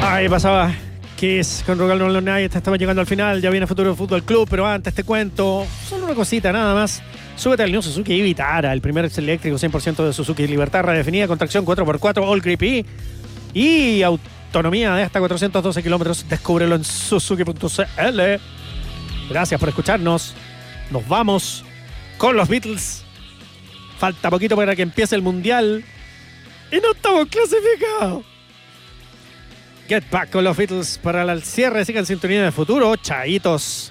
Ay, pasaba Kiss con Rock and Roll Night. Estamos llegando al final. Ya viene Futuro Fútbol Club, pero antes te cuento solo una cosita nada más. Súbete al New Suzuki Vitara, el primer eléctrico 100% de Suzuki. Libertad redefinida con tracción 4x4 All Grip E y autonomía de hasta 412 kilómetros. Descúbrelo en suzuki.cl. Gracias por escucharnos. Nos vamos con los Beatles. Falta poquito para que empiece el Mundial y no estamos clasificados. Get Back con los Beatles para el cierre. Sigan en sintonía de Futuro. Chaitos.